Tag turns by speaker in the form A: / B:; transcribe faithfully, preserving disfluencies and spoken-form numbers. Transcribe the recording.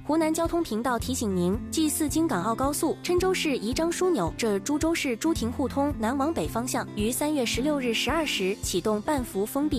A: 湖南交通频道提醒您：G 四京港澳高速郴州市宜章枢纽至株洲市朱亭互通南往北方向于三月十六日十二时启动半幅封闭